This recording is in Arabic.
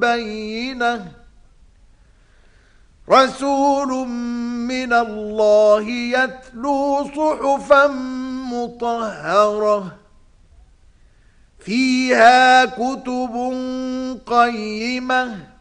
بينة رسول من الله يتلو صحفا مطهرة فيها كتب قيمة